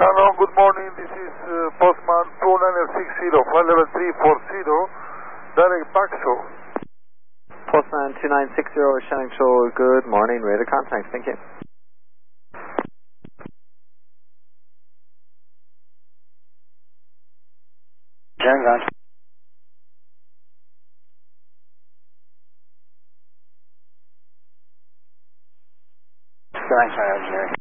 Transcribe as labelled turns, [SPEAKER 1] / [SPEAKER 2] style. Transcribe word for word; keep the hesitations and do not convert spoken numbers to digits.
[SPEAKER 1] Hello, good morning. This is uh, Postman two nine six zero five one three four zero, Derek Paxo.
[SPEAKER 2] Postman two nine six zero, Shannon Show, good morning. Radar contact, thank you.
[SPEAKER 3] Jerry, gone. Thanks, Jerry.